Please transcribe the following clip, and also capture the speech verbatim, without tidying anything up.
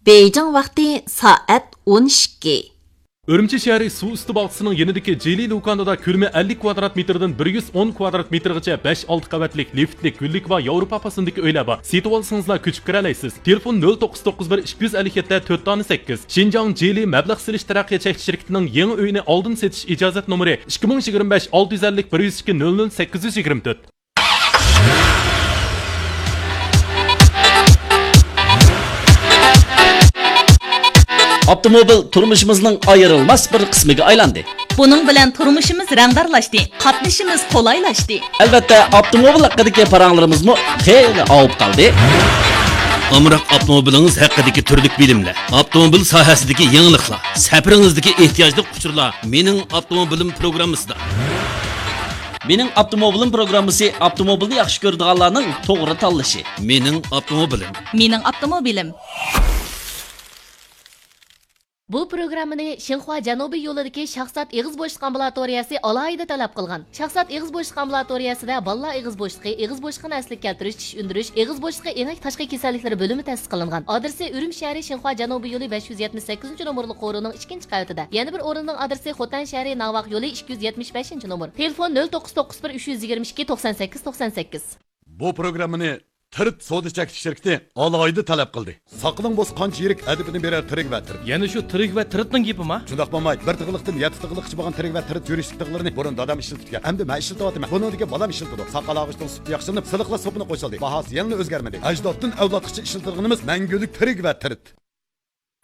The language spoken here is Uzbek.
Beijing vaqti soat o'n ikki. Үрімчі шәрі су үсті балқысының енідікі Jeli Lukandada kөлемі ellik kvadrat metrden bir yuz o'n kvadrat metrgacha besh olti qavatlik liftlik gullik va Yevropa pasındaki öyle var. Setib olsangizlar ko'chib kiralaysiz. Telefon nol to'qqiz to'qqiz bir ikki yuz ellik yetti to'rt sakkiz. Xinjiang Jeli mablag' silish taraqqiyot chekish shirkatining yangi uyini oldin setish ijozat nomeri ikki ming yigirma besh olti yuz ellik bir yuz ikki nol nol sakkiz yuz yigirma to'rt. Avtomobil turmuşumuzun ayrılmaz bir kısmıga aylandı. Bunun bilen turmuşumuz rangdarlaştı, qatnashimiz qolaylaştı. Albatta, avtomobil haqidagi paranglarımız mı xeyli avıp kaldı. Amrak avtomobiliniz hakkındaki türlük bilimler, avtomobil sahasideki yenilikler, safiringizdeki ihtiyaclı uçurlar, mening avtomobilim programmasida. Mening avtomobilim programmasi avtomobilni yaxshi ko'radiganlarning to'g'ri tanlashi. Mening avtomobilim. Mening avtomobilim. Bu programmani Xinhua Janubiy yo'lidagi Shahzad Ig'iz bo'shliq ambulatoriyasi alohida talab qilgan. Shahzad Ig'iz bo'shliq ambulatoriyasida bolalar ig'iz bo'shliqi, ig'iz bo'shliqini asliga keltirish, tish undirish, ig'iz bo'shliqi enak tashqi kasalliklari bo'limi ta'sis qilingan. Adresi Urum shahri Xinhua Janubiy yo'li besh yuz yetmish sakkizinchi nomerli qo'rining ikkinchi qavatida. Yana bir o'rinning adresi Xotan shahri Navaq yo'li ikki yuz yetmish beshinchi nomer. Telefon nol to'qqiz to'qqiz bir uch yuz yigirma ikki to'qson sakkiz to'qson sakkiz. Bu programmani Tirt soda chekish shirkati alohida talab qildi. Saqling bo'z qancha yirik adibini berar tirik va tirik. Yana shu tirik va tiritning gapimi? Shundaq bo'lmay, bir tig'liqdan yetti tig'liqchi bo'lgan tirik va tirit yurishlik tig'larini burun dadam ishlatgan. Endi men ishlatyapman. Buningdagi bolam ishlatdi. Saqal og'ishdan suti yaxshilanib, siliqla sopini qo'shildi. Bahasi yana o'zgarmadi. Ajdoddan avlodgacha ishlatilganimiz mangulik tirik va tirit.